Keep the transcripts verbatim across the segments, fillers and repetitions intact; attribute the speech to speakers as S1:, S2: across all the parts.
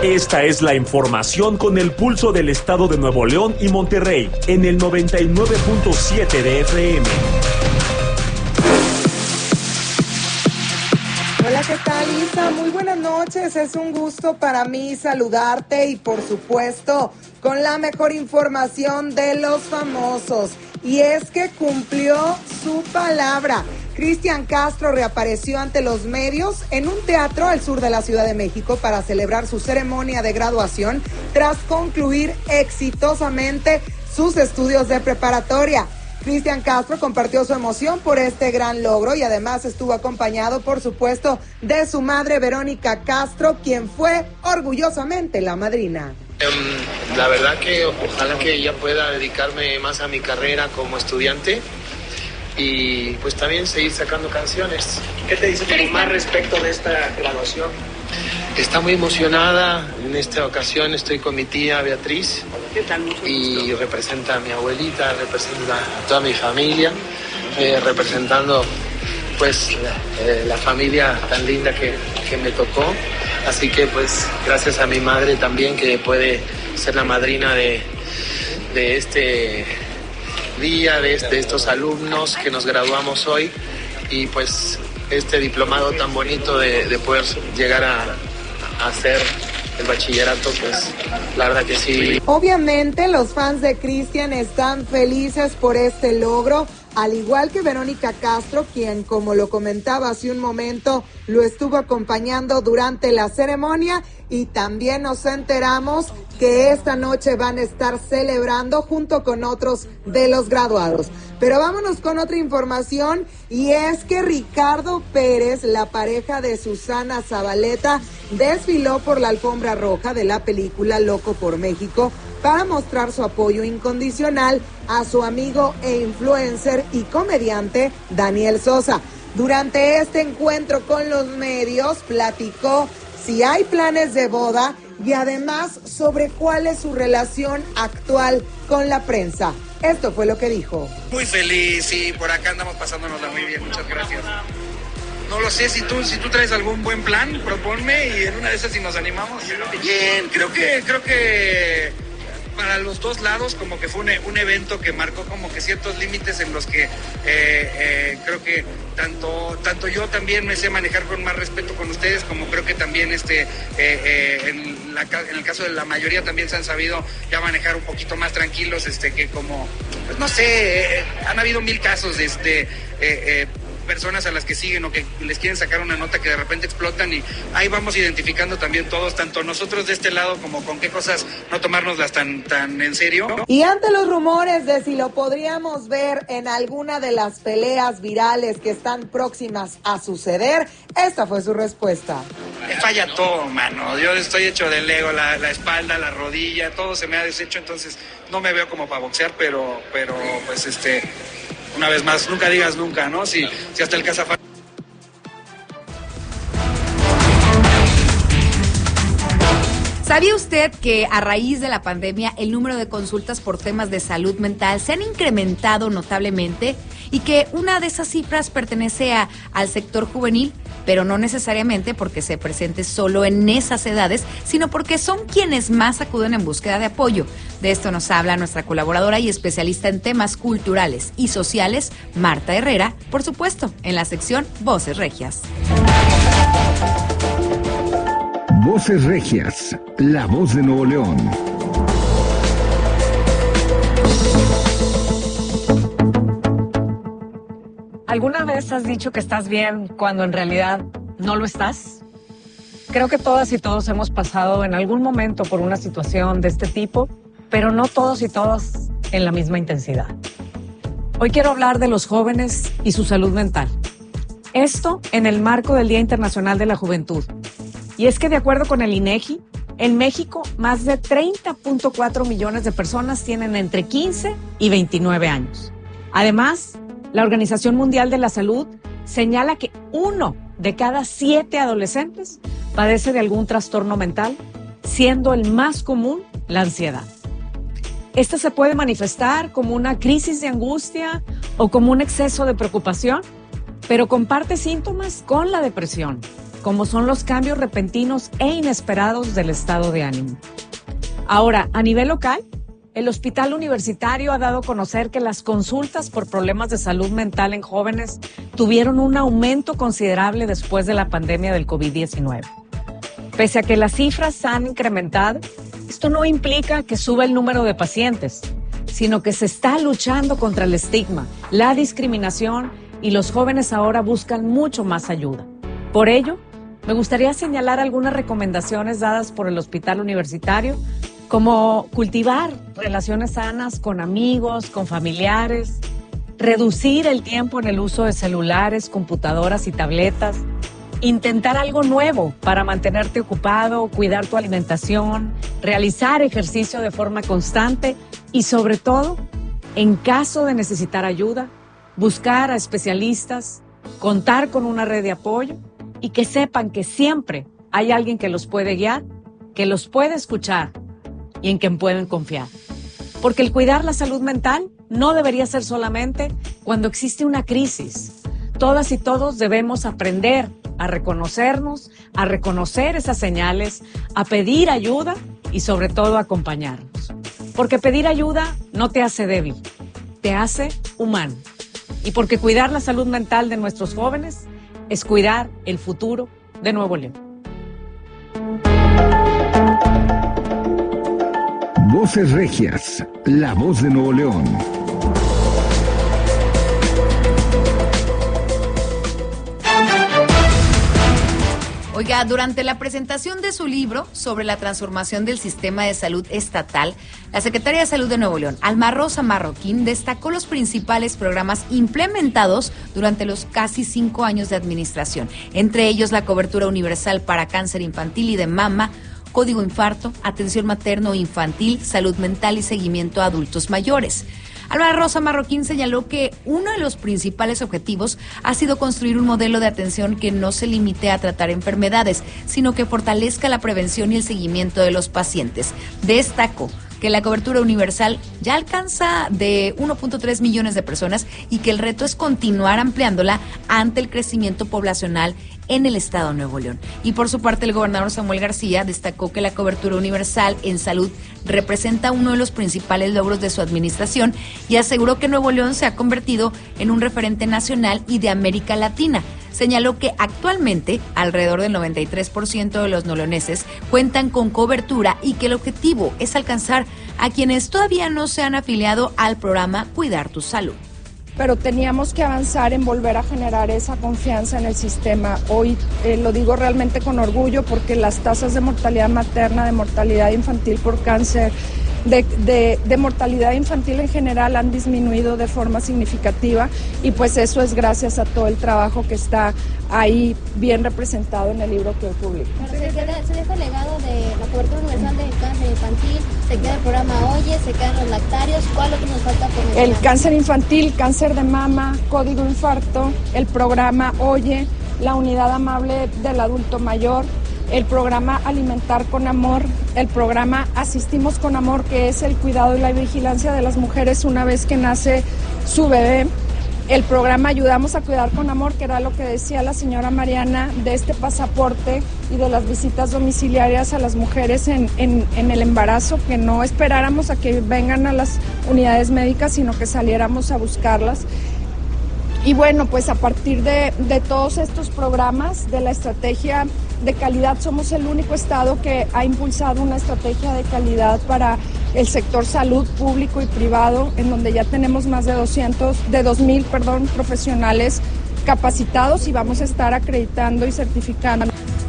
S1: Esta es la información con el pulso del estado de Nuevo León y Monterrey en el noventa y nueve punto siete de F M.
S2: Hola, ¿qué tal, Isa? Muy buenas noches. Es un gusto para mí saludarte y, por supuesto, con la mejor información de los famosos. Y es que cumplió su palabra. Cristian Castro reapareció ante los medios en un teatro al sur de la Ciudad de México para celebrar su ceremonia de graduación tras concluir exitosamente sus estudios de preparatoria. Cristian Castro compartió su emoción por este gran logro y además estuvo acompañado, por supuesto, de su madre Verónica Castro, quien fue orgullosamente la madrina.
S3: Um, la verdad que ojalá que ella pueda dedicarme más a mi carrera como estudiante y pues también seguir sacando canciones.
S4: ¿Qué te dice tu mamá respecto de esta graduación?
S3: Está muy emocionada. En esta ocasión estoy con mi tía Beatriz.
S4: ¿Qué tal? Mucho
S3: y
S4: gusto.
S3: Representa a mi abuelita, representa a toda mi familia, eh, representando pues eh, la familia tan linda que, que me tocó. Así que pues gracias a mi madre también, que puede ser la madrina de, de este día, de, de estos alumnos que nos graduamos hoy, y pues este diplomado tan bonito de, de poder llegar a, a hacer el bachillerato, pues la verdad que sí.
S2: Obviamente los fans de Cristian están felices por este logro, al igual que Verónica Castro, quien, como lo comentaba hace un momento, lo estuvo acompañando durante la ceremonia, y también nos enteramos que esta noche van a estar celebrando junto con otros de los graduados. Pero vámonos con otra información, y es que Ricardo Pérez, la pareja de Susana Zabaleta, desfiló por la alfombra roja de la película Loco por México para mostrar su apoyo incondicional a su amigo e influencer y comediante Daniel Sosa. Durante este encuentro con los medios platicó si hay planes de boda y además sobre cuál es su relación actual con la prensa. Esto fue lo que dijo.
S5: Muy feliz, y por acá andamos pasándonosla muy bien, muchas gracias. No lo sé, si tú si tú traes algún buen plan, proponme, y en una de esas si nos animamos. Bien, creo que creo que para los dos lados como que fue un, un evento que marcó como que ciertos límites en los que eh, eh, creo que tanto tanto yo también me sé manejar con más respeto con ustedes, como creo que también este eh, eh, en, la, en el caso de la mayoría también se han sabido ya manejar un poquito más tranquilos, este que como pues no sé, eh, han habido mil casos de este eh, eh, personas a las que siguen o que les quieren sacar una nota que de repente explotan, y ahí vamos identificando también todos, tanto nosotros de este lado como con qué cosas no tomárnoslas tan, tan en serio.
S2: Y ante los rumores de si lo podríamos ver en alguna de las peleas virales que están próximas a suceder, esta fue su respuesta.
S5: Me falla todo, mano. Yo estoy hecho de Lego, la, la espalda, la rodilla, todo se me ha deshecho, entonces no me veo como para boxear, pero, pero pues este... Una vez más, nunca digas nunca, ¿no? Si, si hasta el cazafán...
S6: ¿Sabía usted que a raíz de la pandemia el número de consultas por temas de salud mental se han incrementado notablemente, y que una de esas cifras pertenece a, al sector juvenil, pero no necesariamente porque se presente solo en esas edades, sino porque son quienes más acuden en búsqueda de apoyo? De esto nos habla nuestra colaboradora y especialista en temas culturales y sociales, Marta Herrera, por supuesto, en la sección Voces Regias.
S7: Voces Regias, la voz de Nuevo León.
S8: ¿Alguna vez has dicho que estás bien cuando en realidad no lo estás? Creo que todas y todos hemos pasado en algún momento por una situación de este tipo, pero no todos y todas en la misma intensidad. Hoy quiero hablar de los jóvenes y su salud mental. Esto en el marco del Día Internacional de la Juventud. Y es que, de acuerdo con el INEGI, en México más de treinta punto cuatro millones de personas tienen entre quince y veintinueve años. Además, la Organización Mundial de la Salud señala que uno de cada siete adolescentes padece de algún trastorno mental, siendo el más común la ansiedad. Esta se puede manifestar como una crisis de angustia o como un exceso de preocupación, pero comparte síntomas con la depresión, como son los cambios repentinos e inesperados del estado de ánimo. Ahora, a nivel local, el Hospital Universitario ha dado a conocer que las consultas por problemas de salud mental en jóvenes tuvieron un aumento considerable después de la pandemia del COVID diecinueve. Pese a que las cifras han incrementado, esto no implica que suba el número de pacientes, sino que se está luchando contra el estigma, la discriminación, y los jóvenes ahora buscan mucho más ayuda. Por ello, me gustaría señalar algunas recomendaciones dadas por el Hospital Universitario, como cultivar relaciones sanas con amigos, con familiares, reducir el tiempo en el uso de celulares, computadoras y tabletas, intentar algo nuevo para mantenerte ocupado, cuidar tu alimentación, realizar ejercicio de forma constante y, sobre todo, en caso de necesitar ayuda, buscar a especialistas, contar con una red de apoyo y que sepan que siempre hay alguien que los puede guiar, que los puede escuchar y en quien pueden confiar. Porque el cuidar la salud mental no debería ser solamente cuando existe una crisis. Todas y todos debemos aprender a reconocernos, a reconocer esas señales, a pedir ayuda y sobre todo a acompañarnos. Porque pedir ayuda no te hace débil, te hace humano. Y porque cuidar la salud mental de nuestros jóvenes es cuidar el futuro de Nuevo León.
S7: Voces Regias, la voz de Nuevo León.
S6: Oiga, durante la presentación de su libro sobre la transformación del sistema de salud estatal, la Secretaria de Salud de Nuevo León, Alma Rosa Marroquín, destacó los principales programas implementados durante los casi cinco años de administración, entre ellos la cobertura universal para cáncer infantil y de mama, código infarto, atención materno-infantil, salud mental y seguimiento a adultos mayores. Alma Rosa Marroquín señaló que uno de los principales objetivos ha sido construir un modelo de atención que no se limite a tratar enfermedades, sino que fortalezca la prevención y el seguimiento de los pacientes. Destacó que la cobertura universal ya alcanza de uno punto tres millones de personas y que el reto es continuar ampliándola ante el crecimiento poblacional en el estado de Nuevo León. Y por su parte, el gobernador Samuel García destacó que la cobertura universal en salud representa uno de los principales logros de su administración y aseguró que Nuevo León se ha convertido en un referente nacional y de América Latina. Señaló que actualmente alrededor del noventa y tres por ciento de los neoleoneses cuentan con cobertura y que el objetivo es alcanzar a quienes todavía no se han afiliado al programa Cuidar tu Salud.
S9: Pero teníamos que avanzar en volver a generar esa confianza en el sistema. Hoy eh, lo digo realmente con orgullo porque las tasas de mortalidad materna, de mortalidad infantil por cáncer, de, de, de mortalidad infantil en general han disminuido de forma significativa y pues eso es gracias a todo el trabajo que está ahí bien representado en el libro que hoy publico.
S10: Se deja, se deja el legado de la cobertura universal del cáncer infantil, se queda el programa Oye, se quedan los lactarios, ¿cuál es lo que nos falta por mencionar?
S9: El cáncer infantil, cáncer de mama, código infarto, el programa Oye, la unidad amable del adulto mayor, el programa Alimentar con Amor, el programa Asistimos con Amor, que es el cuidado y la vigilancia de las mujeres una vez que nace su bebé, el programa Ayudamos a Cuidar con Amor, que era lo que decía la señora Mariana, de este pasaporte y de las visitas domiciliarias a las mujeres en, en, en el embarazo, que no esperáramos a que vengan a las unidades médicas, sino que saliéramos a buscarlas. Y bueno, pues a partir de, de todos estos programas, de la estrategia de calidad, somos el único estado que ha impulsado una estrategia de calidad para el sector salud público y privado, en donde ya tenemos más de doscientos, de dos mil, perdón, profesionales capacitados y vamos a estar acreditando y certificando.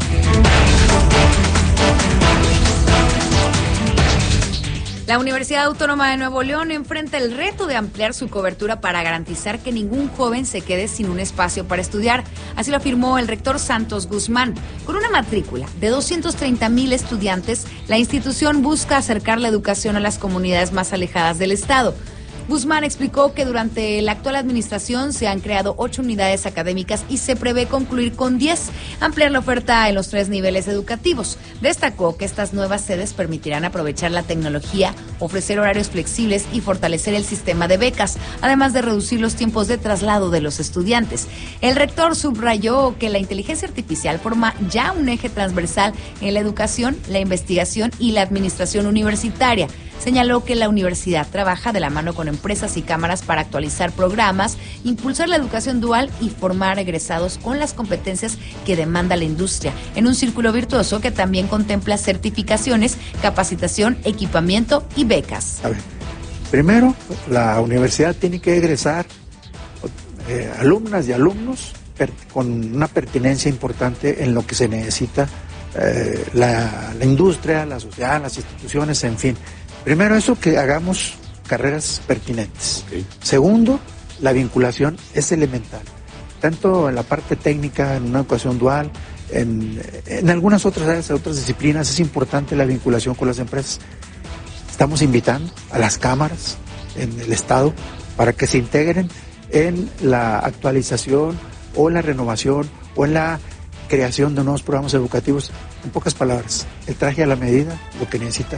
S6: La Universidad Autónoma de Nuevo León enfrenta el reto de ampliar su cobertura para garantizar que ningún joven se quede sin un espacio para estudiar. Así lo afirmó el rector Santos Guzmán. Con una matrícula de doscientos treinta mil estudiantes, la institución busca acercar la educación a las comunidades más alejadas del estado. Guzmán explicó que durante la actual administración se han creado ocho unidades académicas y se prevé concluir con diez, ampliar la oferta en los tres niveles educativos. Destacó que estas nuevas sedes permitirán aprovechar la tecnología, ofrecer horarios flexibles y fortalecer el sistema de becas, además de reducir los tiempos de traslado de los estudiantes. El rector subrayó que la inteligencia artificial forma ya un eje transversal en la educación, la investigación y la administración universitaria. Señaló que la universidad trabaja de la mano con empresas y cámaras para actualizar programas, impulsar la educación dual y formar egresados con las competencias que demanda la industria, en un círculo virtuoso que también contempla certificaciones, capacitación, equipamiento y becas.
S11: A ver, primero, la universidad tiene que egresar eh, alumnas y alumnos per, con una pertinencia importante en lo que se necesita eh, la, la industria, la sociedad, las instituciones, en fin. Primero eso, que hagamos carreras pertinentes. Okay. Segundo, la vinculación es elemental, tanto en la parte técnica, en una educación dual, en, en algunas otras áreas, otras disciplinas, es importante la vinculación con las empresas. Estamos invitando a las cámaras en el Estado para que se integren en la actualización o en la renovación o en la creación de nuevos programas educativos. En pocas palabras, el traje a la medida, lo que necesita.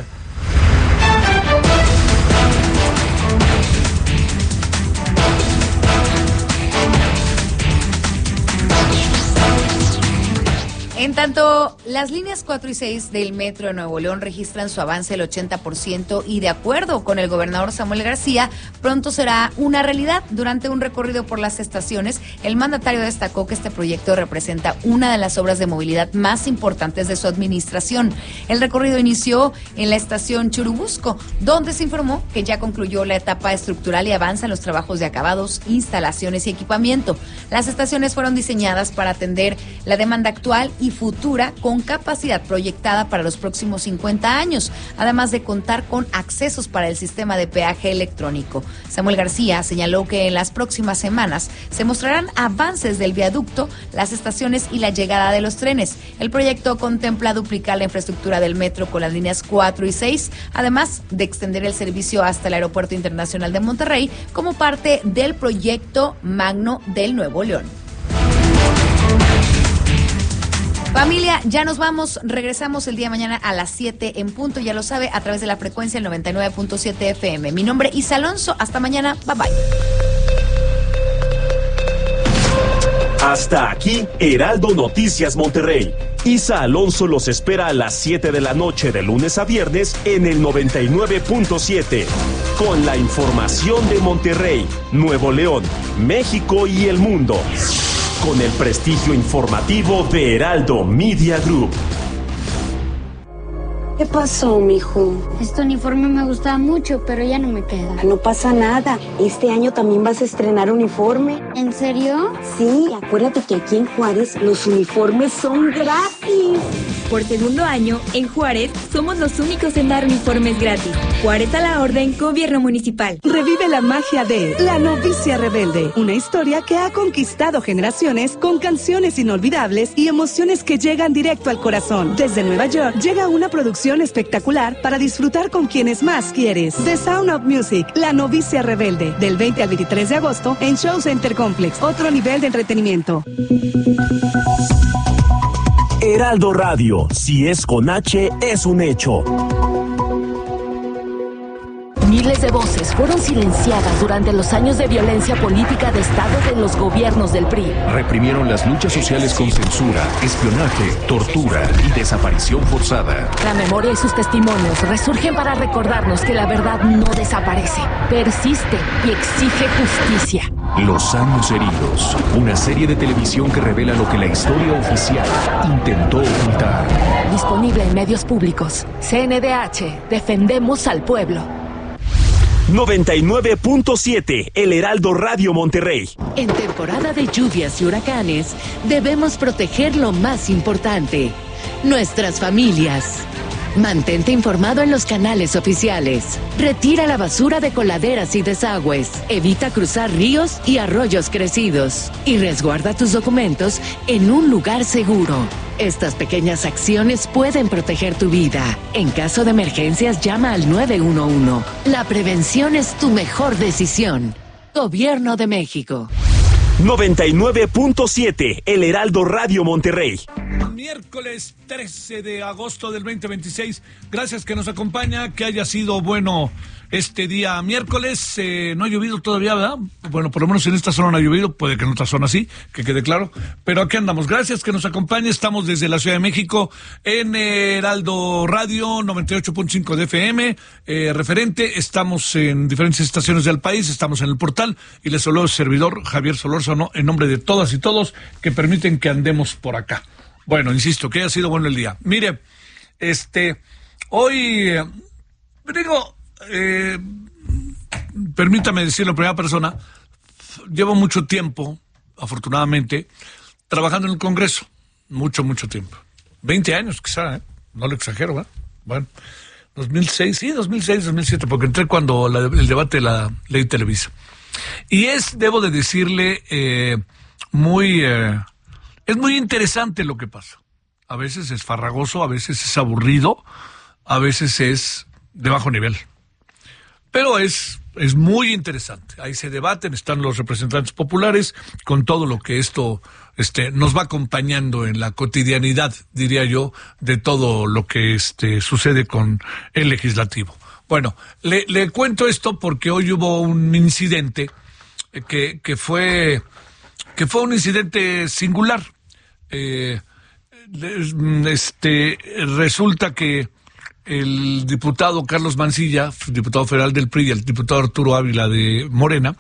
S6: En tanto, las líneas cuatro y seis del Metro de Nuevo León registran su avance del ochenta por ciento y, de acuerdo con el gobernador Samuel García, pronto será una realidad. Durante un recorrido por las estaciones, el mandatario destacó que este proyecto representa una de las obras de movilidad más importantes de su administración. El recorrido inició en la estación Churubusco, donde se informó que ya concluyó la etapa estructural y avanzan los trabajos de acabados, instalaciones y equipamiento. Las estaciones fueron diseñadas para atender la demanda actual y futura con capacidad proyectada para los próximos cincuenta años, además de contar con accesos para el sistema de peaje electrónico. Samuel García señaló que en las próximas semanas se mostrarán avances del viaducto, las estaciones y la llegada de los trenes. El proyecto contempla duplicar la infraestructura del metro con las líneas cuatro y seis, además de extender el servicio hasta el Aeropuerto Internacional de Monterrey como parte del proyecto Magno del Nuevo León. Familia, ya nos vamos, regresamos el día de mañana a las siete en punto, ya lo sabe, a través de la frecuencia del noventa y nueve punto siete F M. Mi nombre es Isa Alonso, hasta mañana, bye bye.
S1: Hasta aquí, Heraldo Noticias Monterrey. Isa Alonso los espera a las siete de la noche de lunes a viernes en el noventa y nueve punto siete. Con la información de Monterrey, Nuevo León, México y el mundo. Con el prestigio informativo de Heraldo Media Group.
S12: ¿Qué pasó, mijo?
S10: Este uniforme me gustaba mucho, pero ya no me queda.
S12: No pasa nada. Este año también vas a estrenar uniforme.
S10: ¿En serio?
S12: Sí, acuérdate que aquí en Juárez los uniformes son gratis.
S13: Por segundo año, en Juárez, somos los únicos en dar uniformes gratis. Juárez a la orden, Gobierno Municipal.
S14: Revive la magia de La Novicia Rebelde, una historia que ha conquistado generaciones con canciones inolvidables y emociones que llegan directo al corazón. Desde Nueva York llega una producción espectacular para disfrutar con quienes más quieres. The Sound of Music, La Novicia Rebelde, del veinte al veintitrés de agosto en Show Center Complex, otro nivel de entretenimiento.
S1: Heraldo Radio, si es con H, es un hecho.
S15: Miles de voces fueron silenciadas durante los años de violencia política de Estado de los gobiernos del P R I.
S16: Reprimieron las luchas sociales con censura, espionaje, tortura y desaparición forzada.
S15: La memoria y sus testimonios resurgen para recordarnos que la verdad no desaparece, persiste y exige justicia.
S16: Los años heridos, una serie de televisión que revela lo que la historia oficial intentó ocultar.
S15: Disponible en medios públicos. C N D H, defendemos al pueblo.
S1: noventa y nueve punto siete, El Heraldo Radio Monterrey.
S17: En temporada de lluvias y huracanes, debemos proteger lo más importante, nuestras familias. Mantente informado en los canales oficiales. Retira la basura de coladeras y desagües. Evita cruzar ríos y arroyos crecidos. Y resguarda tus documentos en un lugar seguro. Estas pequeñas acciones pueden proteger tu vida. En caso de emergencias, llama al nueve uno uno. La prevención es tu mejor decisión. Gobierno de México.
S1: noventa y nueve punto siete, El Heraldo Radio Monterrey.
S18: Miércoles trece de agosto del veinte veintiséis. Gracias que nos acompaña, que haya sido bueno este día miércoles. Eh, no ha llovido todavía, ¿verdad? Bueno, por lo menos en esta zona no ha llovido, puede que en otra zona sí, que quede claro. Pero aquí andamos. Gracias que nos acompañe. Estamos desde la Ciudad de México en Heraldo Radio noventa y ocho punto cinco de F M, eh, referente. Estamos en diferentes estaciones del país, estamos en el portal y les saludo el servidor Javier Solórzano en nombre de todas y todos que permiten que andemos por acá. Bueno, insisto, que haya sido bueno el día. Mire, este, hoy, eh, digo, eh, permítame decirlo en primera persona, llevo mucho tiempo, afortunadamente, trabajando en el Congreso. Mucho, mucho tiempo. veinte años quizá, ¿eh? No lo exagero, ¿verdad? Bueno, dos mil seis, sí, dos mil seis, dos mil siete, porque entré cuando la, el debate de la ley Televisa. Y es, debo de decirle, eh, muy... Eh, Es muy interesante lo que pasa. A veces es farragoso, a veces es aburrido, a veces es de bajo nivel. Pero es, es muy interesante. Ahí se debaten, están los representantes populares con todo lo que esto este, nos va acompañando en la cotidianidad, diría yo, de todo lo que este, sucede con el legislativo. Bueno, le, le cuento esto porque hoy hubo un incidente que, que fue, que fue un incidente singular. Eh, este resulta que el diputado Carlos Mancilla, diputado federal del P R I, y el diputado Arturo Ávila de Morena,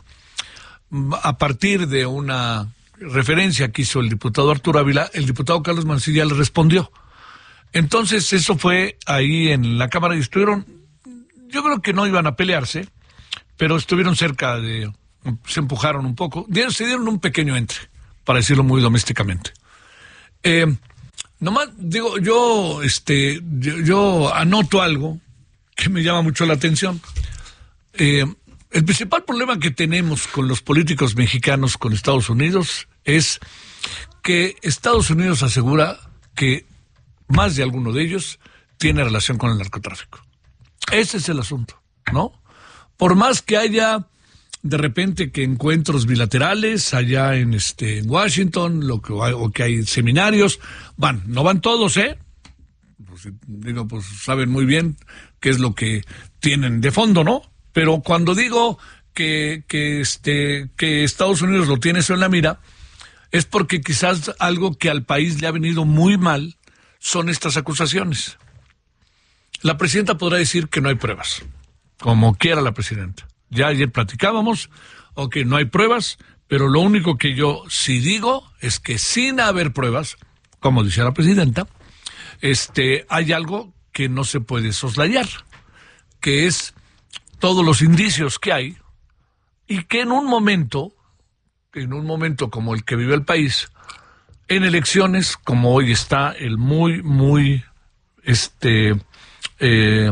S18: a partir de una referencia que hizo el diputado Arturo Ávila, el diputado Carlos Mancilla le respondió. Entonces eso fue ahí en la Cámara y estuvieron, yo creo que no iban a pelearse, pero estuvieron cerca de, se empujaron un poco, se dieron un pequeño entre, para decirlo muy domésticamente. Eh, nomás digo, yo, este, yo, yo anoto algo que me llama mucho la atención. Eh, el principal problema que tenemos con los políticos mexicanos con Estados Unidos es que Estados Unidos asegura que más de alguno de ellos tiene relación con el narcotráfico. Ese es el asunto, ¿no? Por más que haya de repente que encuentros bilaterales allá en este en Washington, lo que hay, o que hay seminarios, van, no van todos, ¿eh? Pues, digo, pues saben muy bien qué es lo que tienen de fondo, ¿no? Pero cuando digo que, que este que Estados Unidos lo tiene eso en la mira, es porque quizás algo que al país le ha venido muy mal son estas acusaciones. La presidenta podrá decir que no hay pruebas, como quiera la presidenta. Ya ayer platicábamos, ok, no hay pruebas, pero lo único que yo sí digo es que sin haber pruebas, como decía la presidenta, este, hay algo que no se puede soslayar, que es todos los indicios que hay y que en un momento, en un momento como el que vive el país, en elecciones como hoy está el muy, muy, este, eh,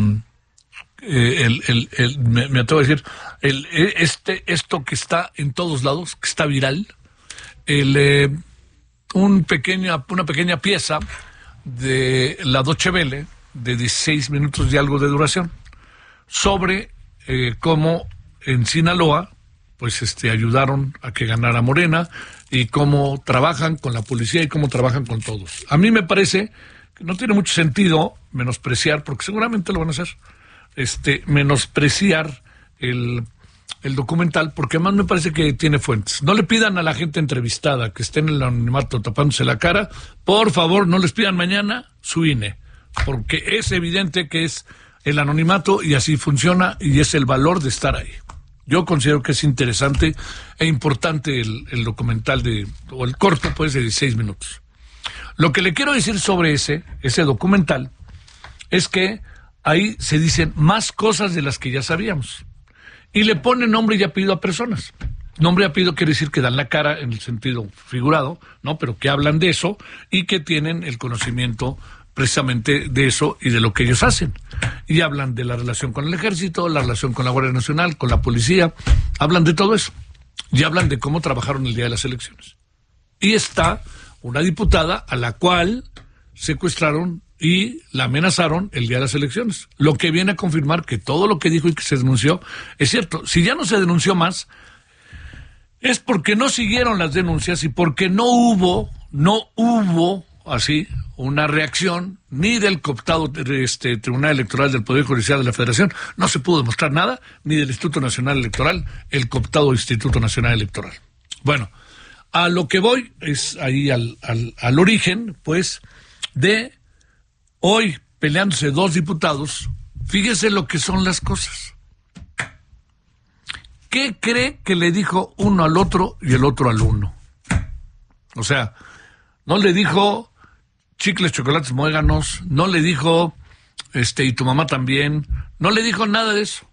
S18: El, el, el, me, me atrevo a decir, el, este, esto que está en todos lados, que está viral, el, eh, un pequeña, una pequeña pieza de la Deutsche Welle, de dieciséis minutos y algo de duración, sobre eh, cómo en Sinaloa, pues este, ayudaron a que ganara Morena, y cómo trabajan con la policía y cómo trabajan con todos. A mí me parece que no tiene mucho sentido menospreciar, porque seguramente lo van a hacer, este, menospreciar el, el documental, porque además me parece que tiene fuentes. No le pidan a la gente entrevistada que esté en el anonimato tapándose la cara, por favor, no les pidan mañana su I N E, porque es evidente que es el anonimato y así funciona y es el valor de estar ahí. Yo considero que es interesante e importante el, el documental de, o el corto, pues, de dieciséis minutos. Lo que le quiero decir sobre ese, ese documental es que ahí se dicen más cosas de las que ya sabíamos. Y le ponen nombre y apellido a personas. Nombre y apellido quiere decir que dan la cara en el sentido figurado, ¿no? Pero que hablan de eso y que tienen el conocimiento precisamente de eso y de lo que ellos hacen. Y hablan de la relación con el ejército, la relación con la Guardia Nacional, con la policía, hablan de todo eso. Y hablan de cómo trabajaron el día de las elecciones. Y está una diputada a la cual secuestraron y la amenazaron el día de las elecciones. Lo que viene a confirmar que todo lo que dijo y que se denunció es cierto. Si ya no se denunció más, es porque no siguieron las denuncias y porque no hubo, no hubo así una reacción ni del cooptado este, Tribunal Electoral del Poder Judicial de la Federación, no se pudo demostrar nada, ni del Instituto Nacional Electoral, el cooptado Instituto Nacional Electoral. Bueno, a lo que voy es ahí al, al, al origen, pues, de hoy peleándose dos diputados. Fíjese lo que son las cosas. ¿Qué cree que le dijo uno al otro y el otro al uno? O sea, no le dijo chicles, chocolates, muéganos, no le dijo, este, y tu mamá también, no le dijo nada de eso.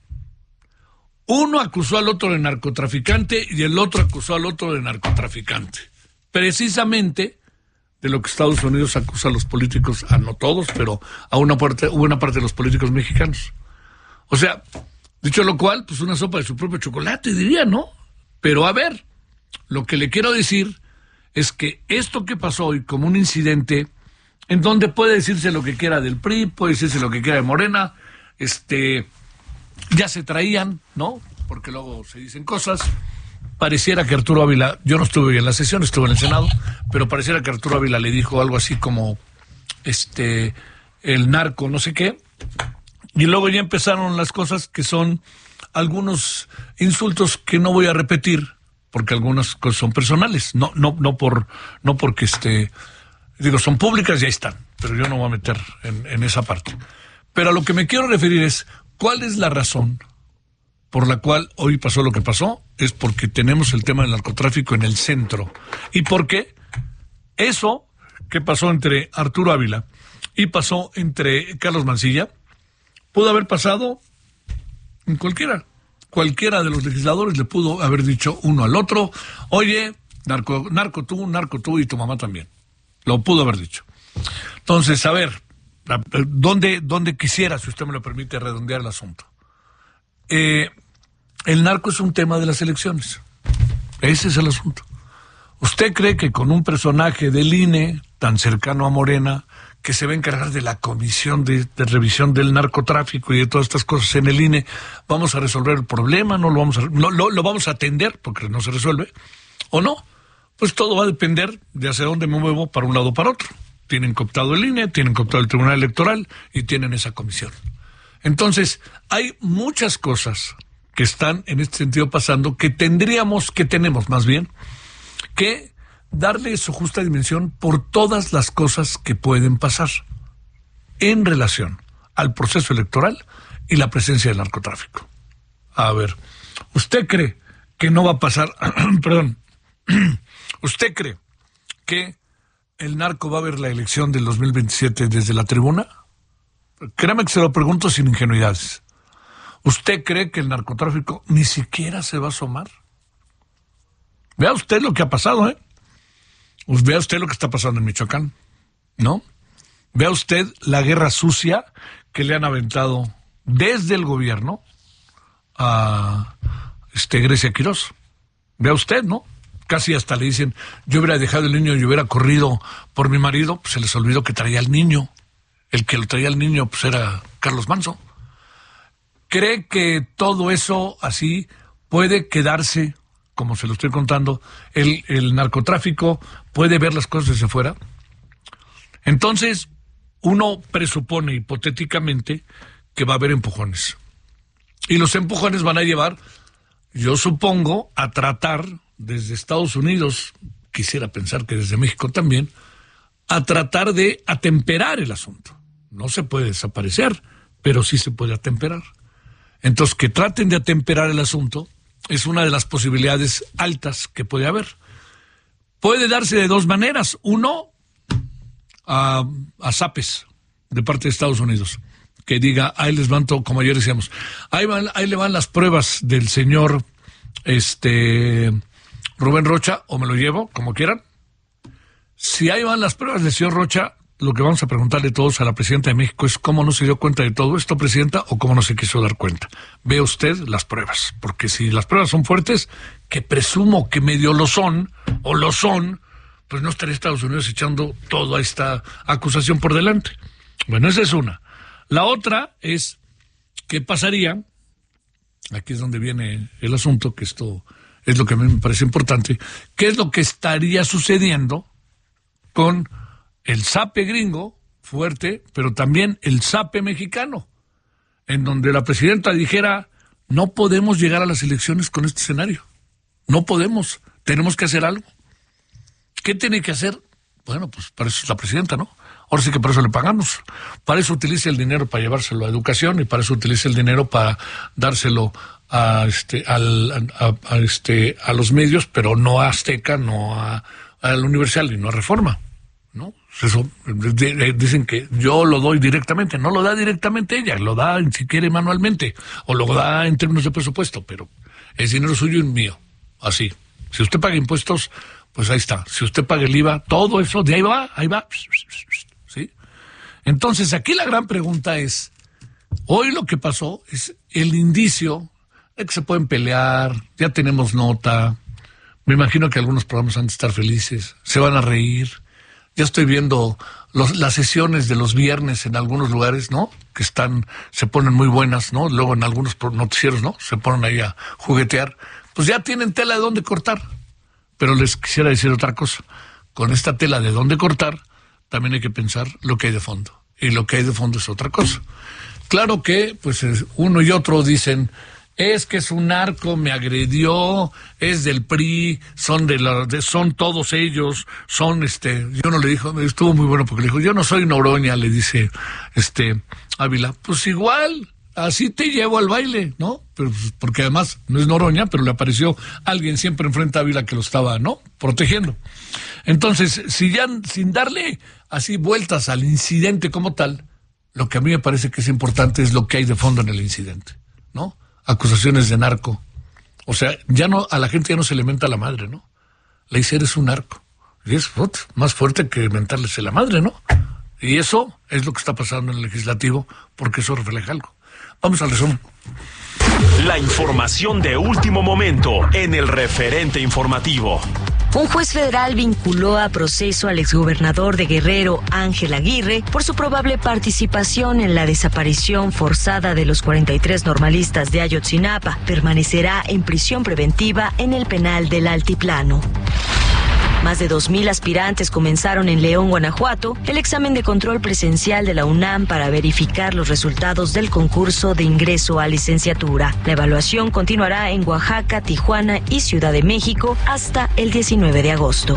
S18: Uno acusó al otro de narcotraficante y el otro acusó al otro de narcotraficante. Precisamente de lo que Estados Unidos acusa a los políticos, a no todos, pero a una parte, una parte de los políticos mexicanos. O sea, dicho lo cual, pues una sopa de su propio chocolate, diría, ¿no? Pero a ver, lo que le quiero decir es que esto que pasó hoy como un incidente en donde puede decirse lo que quiera del P R I, puede decirse lo que quiera de Morena, este, ya se traían, ¿no? Porque luego se dicen cosas. Pareciera que Arturo Ávila, yo no estuve en la sesión, estuve en el Senado, pero pareciera que Arturo Ávila le dijo algo así como, este, el narco, no sé qué, y luego ya empezaron las cosas que son algunos insultos que no voy a repetir, porque algunas cosas son personales, no, no, no por, no porque este, digo, son públicas y ahí están, pero yo no voy a meter en, en esa parte. Pero a lo que me quiero referir es, ¿cuál es la razón por la cual hoy pasó lo que pasó? Es porque tenemos el tema del narcotráfico en el centro. ¿Y por qué? Eso que pasó entre Arturo Ávila y pasó entre Carlos Mancilla, pudo haber pasado en cualquiera. Cualquiera de los legisladores le pudo haber dicho uno al otro, oye, narco, narco tú, narco tú y tu mamá también. Lo pudo haber dicho. Entonces, a ver, ¿dónde, dónde quisiera, si usted me lo permite, redondear el asunto? Eh, el narco es un tema de las elecciones. Ese es el asunto. ¿Usted cree que con un personaje del I N E tan cercano a Morena, que se va a encargar de la comisión de, de revisión del narcotráfico y de todas estas cosas en el I N E, vamos a resolver el problema? ¿No lo vamos a, no, lo, lo vamos a atender porque no se resuelve? ¿O no? Pues todo va a depender de hacia dónde me muevo para un lado o para otro. Tienen cooptado el I N E, tienen cooptado el Tribunal Electoral y tienen esa comisión. Entonces, hay muchas cosas que están en este sentido pasando que tendríamos, que tenemos más bien, que darle su justa dimensión por todas las cosas que pueden pasar en relación al proceso electoral y la presencia del narcotráfico. A ver, ¿usted cree que no va a pasar, perdón, ¿usted cree que el narco va a ver la elección del dos mil veintisiete desde la tribuna? Créame que se lo pregunto sin ingenuidades. ¿Usted cree que el narcotráfico ni siquiera se va a asomar? Vea usted lo que ha pasado, ¿eh? Vea usted lo que está pasando en Michoacán, ¿no? Vea usted la guerra sucia que le han aventado desde el gobierno a este Grecia Quirós. Vea usted, ¿no? Casi hasta le dicen, yo hubiera dejado el niño y hubiera corrido por mi marido, pues se les olvidó que traía al niño. El que lo traía al niño, pues era Carlos Manso. ¿Cree que todo eso así puede quedarse, como se lo estoy contando, el, el narcotráfico puede ver las cosas desde fuera? Entonces, uno presupone hipotéticamente que va a haber empujones. Y los empujones van a llevar, yo supongo, a tratar desde Estados Unidos, quisiera pensar que desde México también, a tratar de atemperar el asunto. No se puede desaparecer, pero sí se puede atemperar. Entonces, que traten de atemperar el asunto es una de las posibilidades altas que puede haber. Puede darse de dos maneras. Uno, a, a zapes de parte de Estados Unidos, que diga, ahí les van, todo, como ayer decíamos, ahí, van, ahí le van las pruebas del señor este Rubén Rocha, o me lo llevo, como quieran. Si ahí van las pruebas del señor Rocha, lo que vamos a preguntarle todos a la presidenta de México es cómo no se dio cuenta de todo esto, presidenta, o cómo no se quiso dar cuenta. Ve usted las pruebas, porque si las pruebas son fuertes, que presumo que medio lo son, o lo son, pues no estaría Estados Unidos echando toda esta acusación por delante. Bueno, esa es una. La otra es, ¿qué pasaría? Aquí es donde viene el asunto, que esto es lo que a mí me parece importante. ¿Qué es lo que estaría sucediendo con el zape gringo, fuerte, pero también el zape mexicano, en donde la presidenta dijera, no podemos llegar a las elecciones con este escenario, no podemos, tenemos que hacer algo? ¿Qué tiene que hacer? Bueno, pues para eso es la presidenta, ¿no? Ahora sí que por eso le pagamos, para eso utiliza el dinero para llevárselo a educación y para eso utiliza el dinero para dárselo a este, al, a, a, este, a los medios, pero no a Azteca, no a, a la Universal y no a Reforma, ¿no? Eso, dicen que yo lo doy directamente, no lo da directamente ella, lo da si quiere manualmente, o lo da en términos de presupuesto, pero es dinero suyo y mío, así. Si usted paga impuestos, pues ahí está. Si usted paga el I V A, todo eso, de ahí va, ahí va, ¿sí? Entonces, aquí la gran pregunta es, hoy lo que pasó es el indicio de que se pueden pelear, ya tenemos nota, me imagino que algunos programas van a estar felices, se van a reír. Ya estoy viendo los, las sesiones de los viernes en algunos lugares, ¿no? Que están, se ponen muy buenas, ¿no? Luego en algunos noticieros, ¿no? Se ponen ahí a juguetear. Pues ya tienen tela de dónde cortar. Pero les quisiera decir otra cosa. Con esta tela de dónde cortar, también hay que pensar lo que hay de fondo. Y lo que hay de fondo es otra cosa. Claro que, pues, uno y otro dicen, es que es un narco, me agredió, es del P R I, son de la, de, son todos ellos, son este, yo no le dijo, estuvo muy bueno porque le dijo, yo no soy Noroña, le dice este Ávila, pues igual, así te llevo al baile, ¿no? Pero, porque además no es Noroña, pero le apareció alguien siempre enfrente a Ávila que lo estaba, ¿no? Protegiendo. Entonces, si ya, sin darle así vueltas al incidente como tal, lo que a mí me parece que es importante es lo que hay de fondo en el incidente, ¿no? Acusaciones de narco. O sea, ya no, a la gente ya no se le menta la madre, ¿no? Le dice, eres un narco. Y es uf, más fuerte que mentarles la madre, ¿no? Y eso es lo que está pasando en el legislativo, porque eso refleja algo. Vamos al resumen.
S1: La información de último momento en el referente informativo.
S19: Un juez federal vinculó a proceso al exgobernador de Guerrero, Ángel Aguirre, por su probable participación en la desaparición forzada de los cuarenta y tres normalistas de Ayotzinapa. Permanecerá en prisión preventiva en el penal del Altiplano. Más de dos mil aspirantes comenzaron en León, Guanajuato, el examen de control presencial de la UNAM para verificar los resultados del concurso de ingreso a licenciatura. La evaluación continuará en Oaxaca, Tijuana y Ciudad de México hasta el diecinueve de agosto.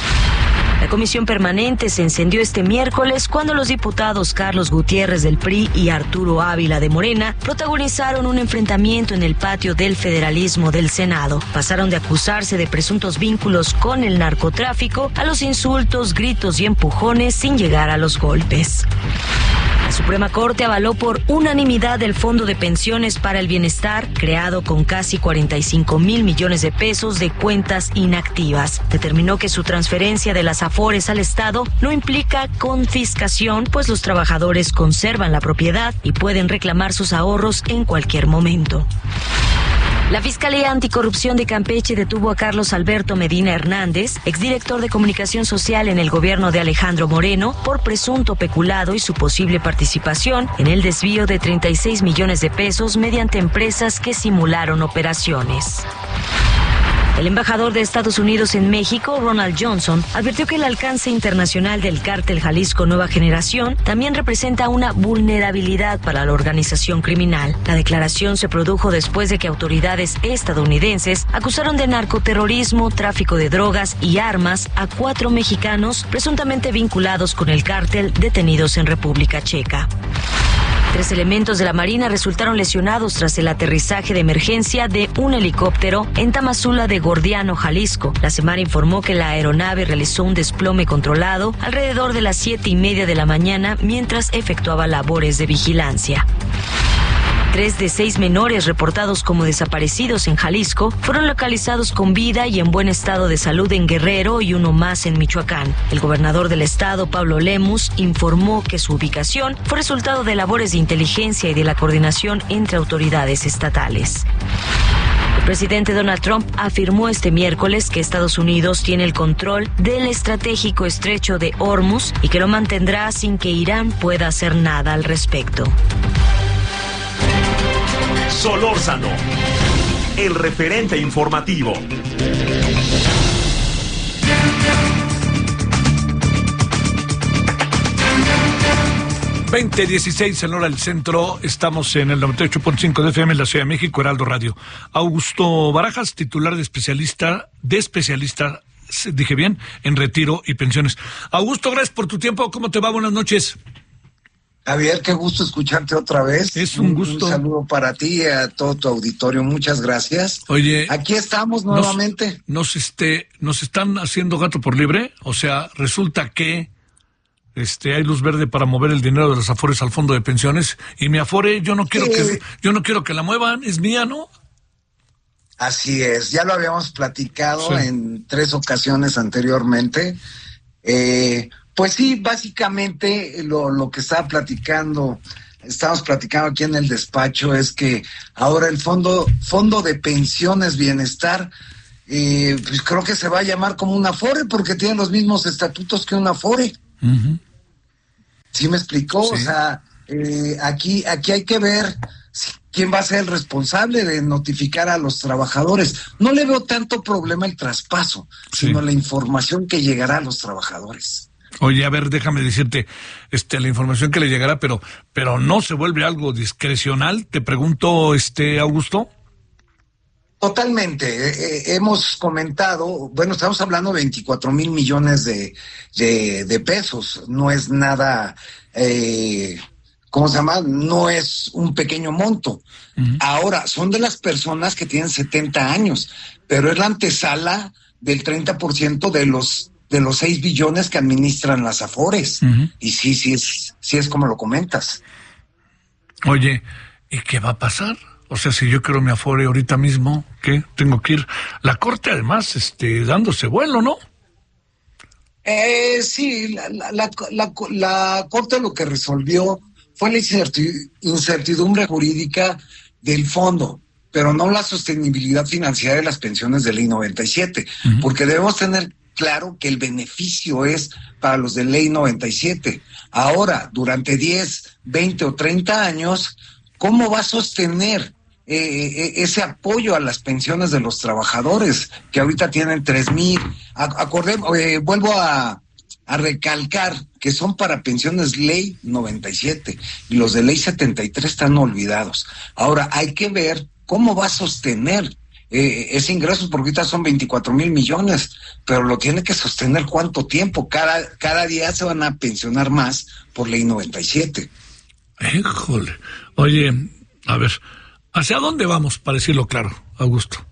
S19: La comisión permanente se encendió este miércoles cuando los diputados Carlos Gutiérrez del P R I y Arturo Ávila de Morena protagonizaron un enfrentamiento en el patio del federalismo del Senado. Pasaron de acusarse de presuntos vínculos con el narcotráfico a los insultos, gritos y empujones sin llegar a los golpes. La Suprema Corte avaló por unanimidad el Fondo de Pensiones para el Bienestar, creado con casi cuarenta y cinco mil millones de pesos de cuentas inactivas. Determinó que su transferencia de las afores al Estado no implica confiscación, pues los trabajadores conservan la propiedad y pueden reclamar sus ahorros en cualquier momento. La Fiscalía Anticorrupción de Campeche detuvo a Carlos Alberto Medina Hernández, exdirector de Comunicación Social en el gobierno de Alejandro Moreno, por presunto peculado y su posible participación en el desvío de treinta y seis millones de pesos mediante empresas que simularon operaciones. El embajador de Estados Unidos en México, Ronald Johnson, advirtió que el alcance internacional del cártel Jalisco Nueva Generación también representa una vulnerabilidad para la organización criminal. La declaración se produjo después de que autoridades estadounidenses acusaron de narcoterrorismo, tráfico de drogas y armas a cuatro mexicanos presuntamente vinculados con el cártel detenidos en República Checa. Tres elementos de la Marina resultaron lesionados tras el aterrizaje de emergencia de un helicóptero en Tamazula de Gordiano, Jalisco. La Semar informó que la aeronave realizó un desplome controlado alrededor de las siete y media de la mañana mientras efectuaba labores de vigilancia. Tres de seis menores reportados como desaparecidos en Jalisco fueron localizados con vida y en buen estado de salud en Guerrero y uno más en Michoacán. El gobernador del estado, Pablo Lemus, informó que su ubicación fue resultado de labores de inteligencia y de la coordinación entre autoridades estatales. El presidente Donald Trump afirmó este miércoles que Estados Unidos tiene el control del estratégico estrecho de Hormuz y que lo mantendrá sin que Irán pueda hacer nada al respecto.
S1: Solórzano, el referente informativo.
S18: veinte dieciséis en hora del centro, estamos en el noventa y ocho punto cinco de F M en la Ciudad de México, Heraldo Radio. Augusto Barajas, titular de especialista, de especialista, dije bien, en retiro y pensiones. Augusto, gracias por tu tiempo, ¿cómo te va? Buenas noches.
S20: Javier, qué gusto escucharte otra vez.
S18: Es un gusto.
S20: Un saludo para ti y a todo tu auditorio, muchas gracias.
S18: Oye,
S20: aquí estamos nuevamente.
S18: Nos, nos, este, nos están haciendo gato por libre, o sea, resulta que Este, hay luz verde para mover el dinero de los afores al fondo de pensiones, y mi afore yo no quiero sí. que yo no quiero que la muevan, es mía, ¿no?
S20: Así es, ya lo habíamos platicado sí. en tres ocasiones anteriormente. Eh, pues sí, básicamente lo, lo que estaba platicando, estamos platicando aquí en el despacho es que ahora el fondo fondo de pensiones bienestar, eh, pues creo que se va a llamar como un afore porque tiene los mismos estatutos que un afore. Uh-huh. ¿Sí me explicó? Sí. O sea, eh, aquí, aquí hay que ver quién va a ser el responsable de notificar a los trabajadores. No le veo tanto problema el traspaso, sí. sino la información que llegará a los trabajadores.
S18: Oye, a ver, déjame decirte, este, la información que le llegará, pero, pero no se vuelve algo discrecional, te pregunto, este, Augusto.
S20: Totalmente, eh, hemos comentado, bueno, estamos hablando de veinticuatro mil millones de, de, de pesos, no es nada, eh, ¿cómo se llama? No es un pequeño monto. Uh-huh. Ahora, son de las personas que tienen setenta años, pero es la antesala del treinta por ciento de los de los seis billones que administran las afores. Uh-huh. Y sí, sí es, sí es como lo comentas.
S18: Oye, ¿y qué va a pasar? O sea, si yo quiero mi afore ahorita mismo, ¿qué? Tengo que ir. La Corte, además, este, dándose vuelo, ¿no?
S20: Eh, sí, la, la, la, la, la Corte lo que resolvió fue la incertidumbre jurídica del fondo, pero no la sostenibilidad financiera de las pensiones de Ley noventa y siete, uh-huh. porque debemos tener claro que el beneficio es para los de Ley noventa y siete. Ahora, durante diez, veinte o treinta años, ¿cómo va a sostener Eh, ese apoyo a las pensiones de los trabajadores que ahorita tienen tres mil? Acordemos, eh, vuelvo a, a recalcar que son para pensiones Ley noventa y siete y los de Ley setenta y tres están olvidados. Ahora hay que ver cómo va a sostener eh, ese ingreso, porque ahorita son veinticuatro mil millones, pero lo tiene que sostener cuánto tiempo. Cada, cada día se van a pensionar más por Ley noventa y siete.
S18: Híjole, oye, a ver, ¿hacia dónde vamos, para decirlo claro, Augusto?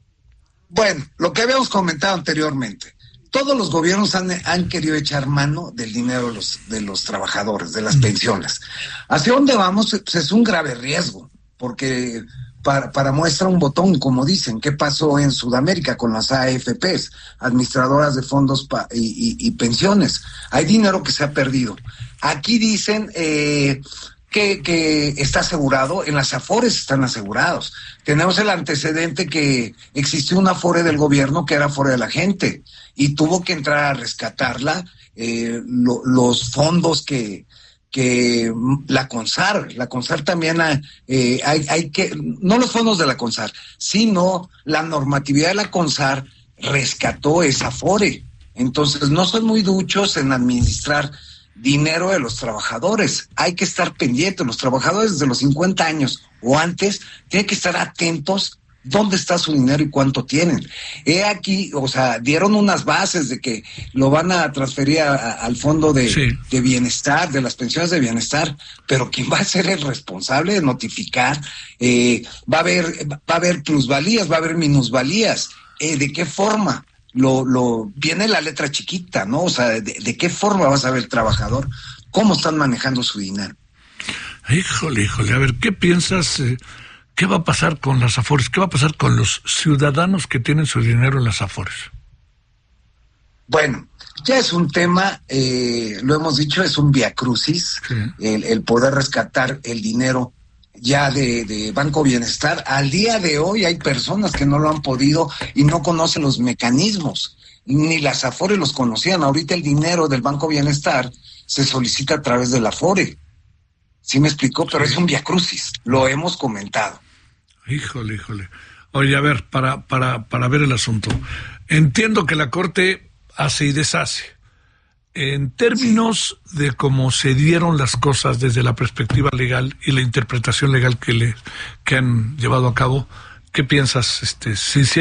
S20: Bueno, lo que habíamos comentado anteriormente, todos los gobiernos han, han querido echar mano del dinero de los, de los trabajadores, de las mm. pensiones. ¿Hacia dónde vamos? Pues es un grave riesgo, porque para, para muestra un botón, como dicen, ¿qué pasó en Sudamérica con las A F Pes, administradoras de fondos pa, y, y, y pensiones? Hay dinero que se ha perdido. Aquí dicen... Eh, Que, que está asegurado, en las afores están asegurados. Tenemos el antecedente que existió una afore del gobierno que era afore de la gente y tuvo que entrar a rescatarla, eh, lo, los fondos que, que la CONSAR, la CONSAR también ha, eh, hay, hay que, no los fondos de la CONSAR, sino la normatividad de la CONSAR rescató esa afore. Entonces no son muy duchos en administrar dinero de los trabajadores. Hay que estar pendientes. Los trabajadores desde los cincuenta años o antes tienen que estar atentos dónde está su dinero y cuánto tienen. He aquí, o sea, dieron unas bases de que lo van a transferir a, a, al fondo de, sí. de bienestar, de las pensiones de bienestar, pero ¿quién va a ser el responsable de notificar? Eh, va a haber, va a haber plusvalías, va a haber minusvalías. Eh, ¿de qué forma? Lo, lo, viene la letra chiquita, ¿no? O sea, de, de qué forma va a saber el trabajador cómo están manejando su dinero.
S18: Híjole, híjole, a ver, ¿qué piensas? Eh, ¿Qué va a pasar con las Afores? ¿Qué va a pasar con los ciudadanos que tienen su dinero en las Afores?
S20: Bueno, ya es un tema, eh, lo hemos dicho, es un viacrucis, sí. el, el poder rescatar el dinero ya de, de Banco Bienestar. Al día de hoy hay personas que no lo han podido y no conocen los mecanismos, ni las Afores los conocían. Ahorita el dinero del Banco Bienestar se solicita a través de la Afore. ¿Sí me explicó? Pero sí. Es un viacrucis, lo hemos comentado.
S18: Híjole, híjole. Oye, a ver, para, para, para ver el asunto. Entiendo que la Corte hace y deshace. En términos sí. de cómo se dieron las cosas desde la perspectiva legal y la interpretación legal que le que han llevado a cabo, ¿qué piensas? Este, si, si